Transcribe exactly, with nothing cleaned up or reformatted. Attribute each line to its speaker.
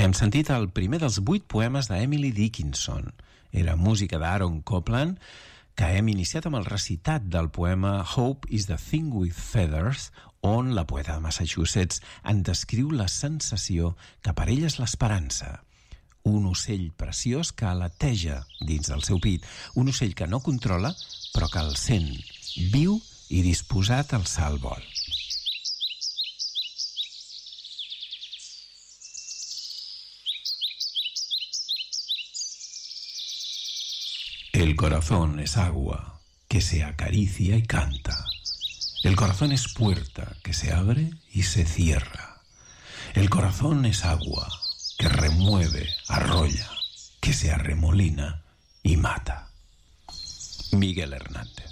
Speaker 1: Hem sentit el primer dels vuit poemes d'Emily Dickinson. Era música d'Aaron Copland, que hem iniciat amb el recitat del poema Hope is the Thing with Feathers, on la poeta de Massachusetts en descriu la sensació que per ell és l'esperança. Un ocell preciós que aleteja dins del seu pit, un ocell que no controla, però que el sent, viu i disposat a alçar el vol. El corazón es agua que se acaricia y canta. El corazón es puerta que se abre y se cierra. El corazón es agua que remueve, arrolla, que se arremolina y mata. Miguel Hernández.